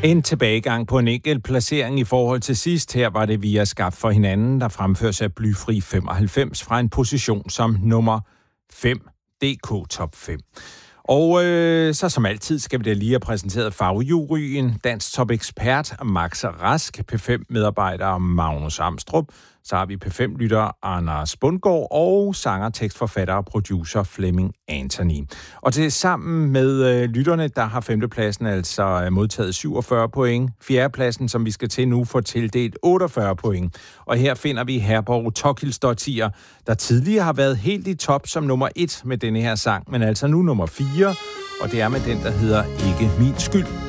En tilbagegang på en enkelt placering i forhold til sidst. Her var det via Skabt for hinanden, der fremføres af Blyfri 95 fra en position som nummer 5, DK Top 5. Og så som altid skal vi da lige have præsenteret fagjuryen, dansk topekspert Max Rask, P5-medarbejder Magnus Amstrup, så har vi P5-lytter Anders Bundgaard og sanger, tekstforfatter og producer Flemming Anthony. Og til sammen med lytterne, der har femtepladsen altså modtaget 47 point. Fjerdepladsen, som vi skal til nu, får tildelt 48 point. Og her finder vi Herborg Tokilsdottir, der tidligere har været helt i top som nummer 1 med denne her sang, men altså nu nummer 4, og det er med den, der hedder Ikke min skyld.